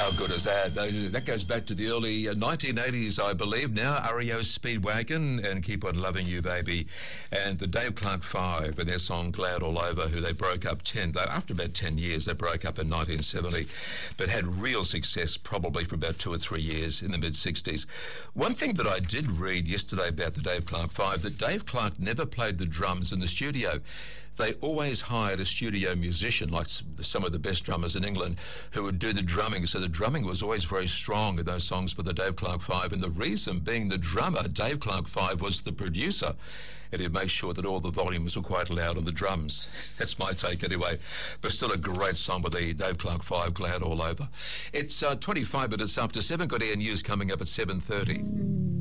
How good is that? That goes back to the early 1980s, I believe. Now, REO Speedwagon and Keep On Loving You, Baby. And the Dave Clark Five and their song Glad All Over, who they broke up after about 10 years. They broke up in 1970, but had real success probably for about 2 or 3 years in the mid-60s. One thing that I did read yesterday about the Dave Clark Five, that Dave Clark never played the drums in the studio. They always hired a studio musician, like some of the best drummers in England, who would do the drumming. So the drumming was always very strong in those songs for the Dave Clark Five. And the reason being the drummer, Dave Clark Five, was the producer. And he'd make sure that all the volumes were quite loud on the drums. That's my take anyway. But still a great song with the Dave Clark Five, Glad All Over. It's 25 minutes after 7. Got Air News coming up at 7:30.